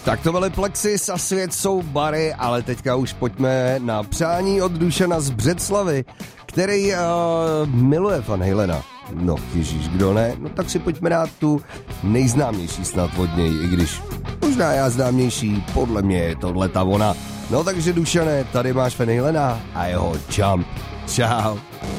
Tak to byly Plexis a Svět jsou bary, ale teďka už pojďme na přání od Dušana z Břeclavy, který miluje Van Halena. No, ježíš, kdo ne? No tak si pojďme dát tu nejznámější snad od něj, i když možná já známější, podle mě je tohle ta ona. No takže Dušane, tady máš Van Halena a jeho Jump. Čau.